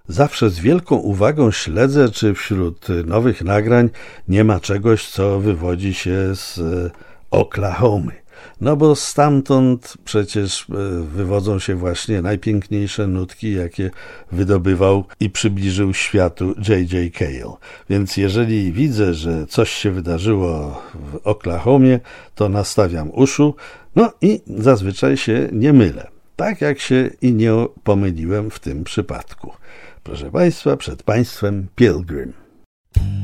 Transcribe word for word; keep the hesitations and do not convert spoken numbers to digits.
Zawsze z wielką uwagą śledzę, czy wśród nowych nagrań nie ma czegoś, co wywodzi się z Oklahomy. No bo stamtąd przecież wywodzą się właśnie najpiękniejsze nutki, jakie wydobywał i przybliżył światu J J Cale. Więc jeżeli widzę, że coś się wydarzyło w Oklahomie, to nastawiam uszu, no i zazwyczaj się nie mylę. Tak jak się i nie pomyliłem w tym przypadku. Proszę Państwa, przed Państwem Pilgrim.